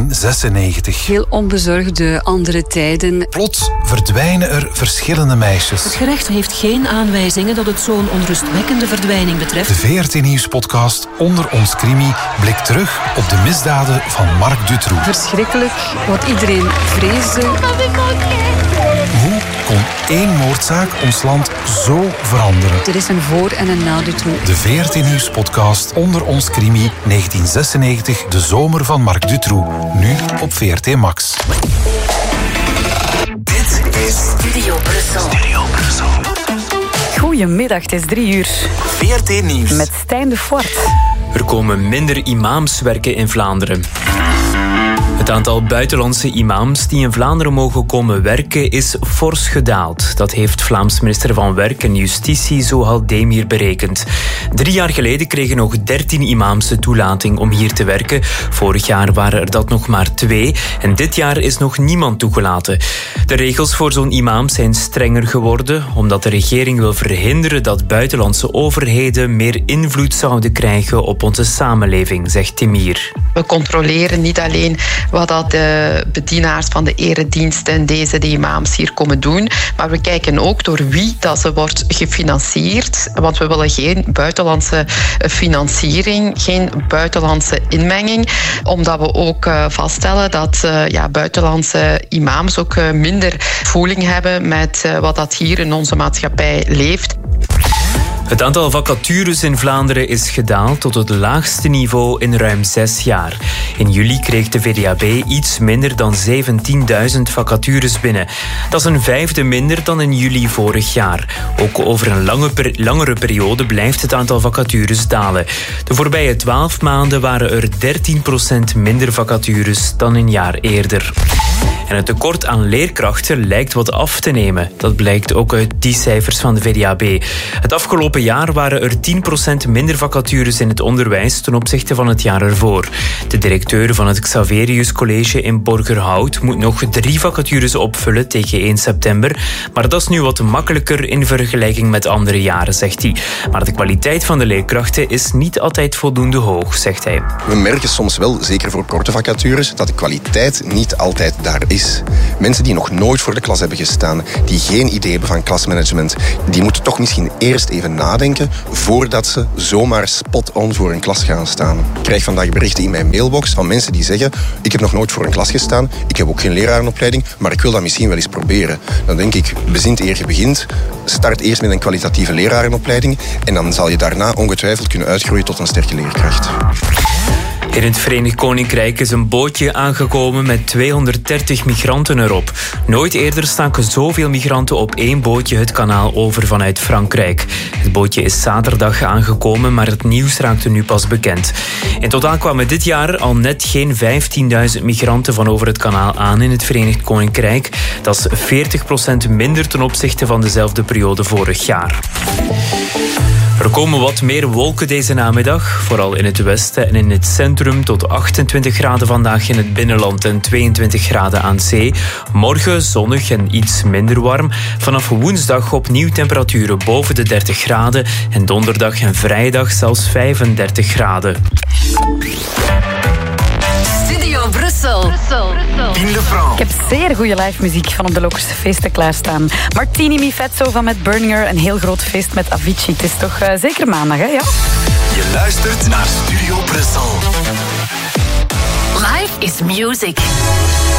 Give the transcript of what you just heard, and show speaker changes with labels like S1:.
S1: 1996.
S2: Heel onbezorgde andere tijden.
S1: Plots verdwijnen er verschillende meisjes.
S3: Het gerecht heeft geen aanwijzingen dat het zo'n onrustwekkende verdwijning betreft.
S1: De VRT Nieuws-podcast Onder ons Crimi blikt terug op de misdaden van Marc Dutroux.
S2: Verschrikkelijk, wat iedereen vreesde.
S1: Hoe kon één moordzaak ons land zo veranderen?
S2: Er is een voor- en een na Dutroux.
S1: De VRT Nieuws-podcast Onder ons Crimi 1996, de zomer van Marc Dutroux. Nu op VRT Max.
S4: Dit is Studio Brussel.
S5: Goedemiddag, het is 3:00.
S4: VRT Nieuws.
S5: Met Stijn de Voort.
S6: Er komen minder imams werken in Vlaanderen. Het aantal buitenlandse imams die in Vlaanderen mogen komen werken is fors gedaald. Dat heeft Vlaams minister van Werk en Justitie Zohal Demir berekend. 3 jaar geleden kregen nog 13 imams de toelating om hier te werken. Vorig jaar waren er dat nog maar 2 en dit jaar is nog niemand toegelaten. De regels voor zo'n imam zijn strenger geworden, omdat de regering wil verhinderen dat buitenlandse overheden meer invloed zouden krijgen op onze samenleving, zegt Demir.
S7: We controleren niet alleen wat dat de bedienaars van de erediensten, de imams hier komen doen, maar we kijken ook door wie dat ze wordt gefinancierd, want we willen geen buitenlandse financiering, geen buitenlandse inmenging, omdat we ook vaststellen dat buitenlandse imams ook minder voeling hebben met wat dat hier in onze maatschappij leeft.
S6: Het aantal vacatures in Vlaanderen is gedaald tot het laagste niveau in ruim 6 jaar. In juli kreeg de VDAB iets minder dan 17.000 vacatures binnen. Dat is een 1/5 minder dan in juli vorig jaar. Ook over een langere periode blijft het aantal vacatures dalen. De voorbije 12 maanden waren er 13% minder vacatures dan een jaar eerder. En het tekort aan leerkrachten lijkt wat af te nemen. Dat blijkt ook uit die cijfers van de VDAB. Het afgelopen jaar waren er 10% minder vacatures in het onderwijs ten opzichte van het jaar ervoor. De directeur van het Xaverius College in Borgerhout moet nog 3 vacatures opvullen tegen 1 september. Maar dat is nu wat makkelijker in vergelijking met andere jaren, zegt hij. Maar de kwaliteit van de leerkrachten is niet altijd voldoende hoog, zegt hij.
S8: We merken soms wel, zeker voor korte vacatures, dat de kwaliteit niet altijd daar is. Mensen die nog nooit voor de klas hebben gestaan, die geen idee hebben van klasmanagement, die moeten toch misschien eerst even nadenken voordat ze zomaar spot-on voor een klas gaan staan. Ik krijg vandaag berichten in mijn mailbox van mensen die zeggen: ik heb nog nooit voor een klas gestaan, ik heb ook geen lerarenopleiding, maar ik wil dat misschien wel eens proberen. Dan denk ik, bezint eer je begint, start eerst met een kwalitatieve lerarenopleiding en dan zal je daarna ongetwijfeld kunnen uitgroeien tot een sterke leerkracht.
S6: In het Verenigd Koninkrijk is een bootje aangekomen met 230 migranten erop. Nooit eerder staken zoveel migranten op 1 bootje het kanaal over vanuit Frankrijk. Het bootje is zaterdag aangekomen, maar het nieuws raakte nu pas bekend. In totaal kwamen dit jaar al net geen 15.000 migranten van over het kanaal aan in het Verenigd Koninkrijk. Dat is 40% minder ten opzichte van dezelfde periode vorig jaar. Er komen wat meer wolken deze namiddag, vooral in het westen en in het centrum, tot 28 graden vandaag in het binnenland en 22 graden aan zee. Morgen zonnig en iets minder warm. Vanaf woensdag opnieuw temperaturen boven de 30 graden en donderdag en vrijdag zelfs 35 graden.
S4: Studio Brussel.
S5: Ik heb zeer goede live muziek van op de Lokerse feesten klaarstaan. Martini Mi Fezzo van Matt Berninger, een heel groot feest met Avicii. Het is toch zeker maandag, hè? Ja?
S4: Je luistert naar Studio Brussel. Life is music.